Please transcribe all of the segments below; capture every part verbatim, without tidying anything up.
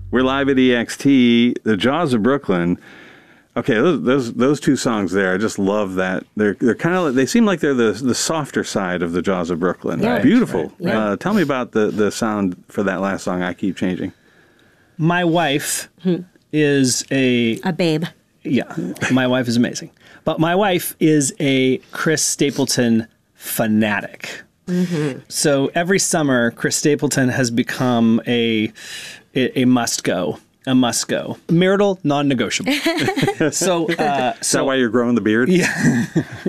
We're live at E X T, The Jaws of Brooklyn. Okay, those those those two songs there, I just love that. They're they're kind of they seem like they're the the softer side of The Jaws of Brooklyn. Yeah. Beautiful. Right. Yeah. Uh, tell me about the the sound for that last song, I Keep Changing. My wife hmm. is a a babe. Yeah, my wife is amazing. But my wife is a Chris Stapleton fanatic. Mm-hmm. So every summer, Chris Stapleton has become a a, a must go. A must go. Marital, non-negotiable. so, uh, Is so that why you're growing the beard? Yeah.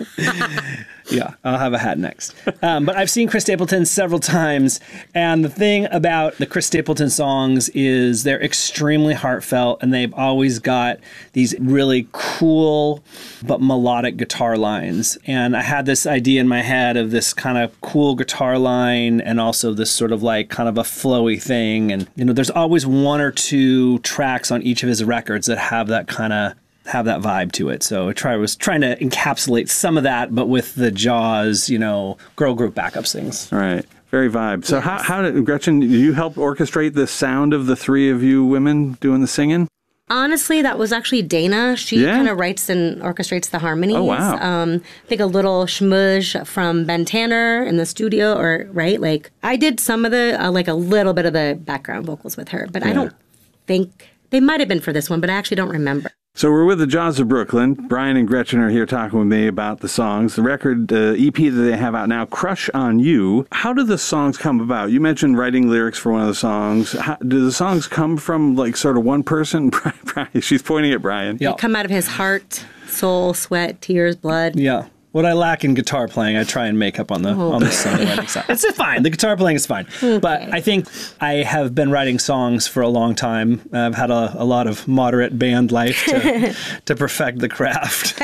Yeah, I'll have a hat next. Um, but I've seen Chris Stapleton several times, and the thing about the Chris Stapleton songs is they're extremely heartfelt, and they've always got these really cool but melodic guitar lines. And I had this idea in my head of this kind of cool guitar line and also this sort of like kind of a flowy thing. And, you know, there's always one or two tracks on each of his records that have that kind of have that vibe to it. So I try was trying to encapsulate some of that, but with the Jaws, you know, girl group backups things. All right. Very vibe. So yes. how, how did, Gretchen, did you help orchestrate the sound of the three of you women doing the singing? Honestly, that was actually Dana. She yeah? kind of writes and orchestrates the harmonies. Oh, wow. Um, I think a little schmooze from Ben Tanner in the studio, or, right? Like, I did some of the, uh, like a little bit of the background vocals with her, but yeah. I don't think, they might have been for this one, but I actually don't remember. So we're with the Jaws of Brooklyn. Brian and Gretchen are here talking with me about the songs. The record, uh, E P that they have out now, Crush on You. How do the songs come about? You mentioned writing lyrics for one of the songs. How, do the songs come from like sort of one person? Brian, she's pointing at Brian. They come out of his heart, soul, sweat, tears, blood. Yeah. What I lack in guitar playing, I try and make up on the oh, on the songwriting side. It's fine. The guitar playing is fine. Okay. But I think I have been writing songs for a long time. I've had a, a lot of moderate band life to, to perfect the craft.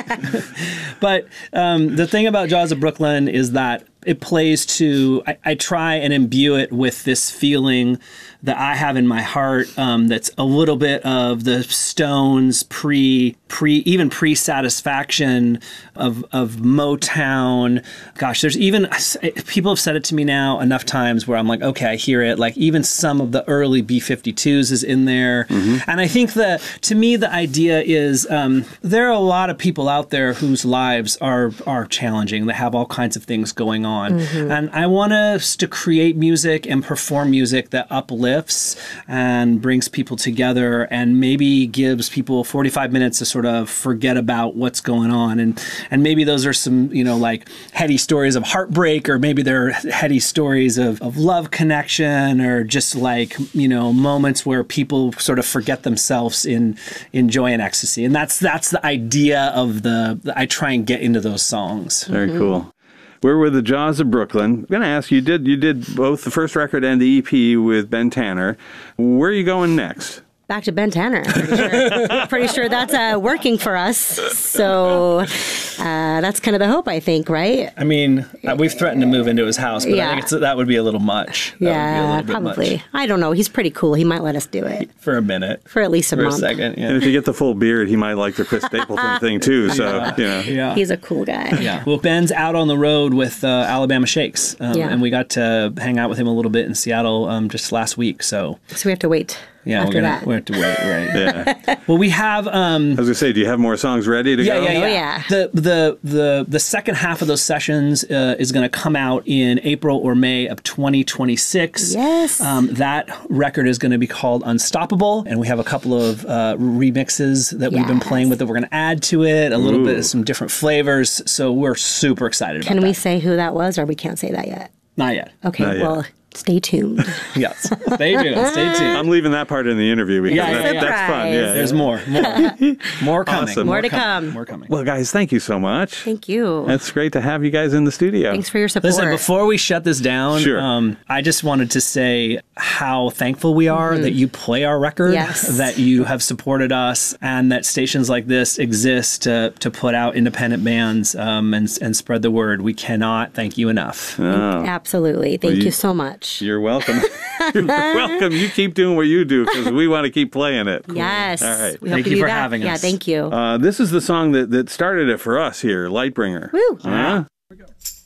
But um, the thing about Jaws of Brooklyn is that it plays to, I, I try and imbue it with this feeling that I have in my heart um, that's a little bit of the Stones pre, pre even pre-Satisfaction of, of Motown. Gosh, there's even, people have said it to me now enough times where I'm like, okay, I hear it. Like even some of the early B fifty-twos is in there. Mm-hmm. And I think that, to me, the idea is um, there are a lot of people out there whose lives are, are challenging. They have all kinds of things going on. Mm-hmm. And I want us to create music and perform music that uplifts and brings people together and maybe gives people forty-five minutes to sort of forget about what's going on. And and maybe those are some, you know, like heady stories of heartbreak, or maybe they're heady stories of, of love connection, or just like, you know, moments where people sort of forget themselves in, in joy and ecstasy. And that's that's the idea of the, the I try and get into those songs. Very mm-hmm. cool. We're with the Jaws of Brooklyn. I'm going to ask you, did you did both the first record and the E P with Ben Tanner. Where are you going next? Back to Ben Tanner. Pretty sure, pretty sure that's uh, working for us. So uh, that's kind of the hope, I think, right? I mean, uh, we've threatened to move into his house, but yeah. I think it's, that would be a little much. That yeah, would be a probably. Much. I don't know. He's pretty cool. He might let us do it. For a minute. For at least a for month. For a second, yeah. And if you get the full beard, he might like the Chris Stapleton thing, too. So, yeah. you know. Yeah. He's a cool guy. Yeah. Well, Ben's out on the road with uh, Alabama Shakes, um, yeah. and we got to hang out with him a little bit in Seattle um, just last week. So, so we have to wait. Yeah, after we're gonna that. we have to wait, right? Yeah. Well, we have. Um, I was gonna say, do you have more songs ready to yeah, go? Yeah, yeah, oh, yeah. The the the the second half of those sessions uh, is going to come out in April or May of twenty twenty-six. Yes. Um, that record is going to be called Unstoppable, and we have a couple of uh, remixes that yes. we've been playing with that we're going to add to it. A little Ooh. bit of some different flavors. So we're super excited. Can about we that. say who that was, or we can't say that yet? Not yet. Okay. Not well. yet. Stay tuned. Yes. Stay tuned. Stay tuned. I'm leaving that part in the interview because Yeah, that, yeah, that's fun. Yeah, There's yeah. more. More. More coming. Awesome. More to coming. come. More coming. Well, guys, thank you so much. Thank you. It's great to have you guys in the studio. Thanks for your support. Listen, before we shut this down, Sure. um, I just wanted to say how thankful we are mm-hmm. that you play our record, yes. that you have supported us, and that stations like this exist to, to put out independent bands um, and, and spread the word. We cannot thank you enough. Oh. Absolutely. Thank Well, you, you so much. You're welcome. You're welcome. You keep doing what you do because we want to keep playing it. Yes. All right. We Thank hope to you do for that. having us. Yeah, thank you. Uh, this is the song that, that started it for us here, Lightbringer. Woo. Uh, Here we go.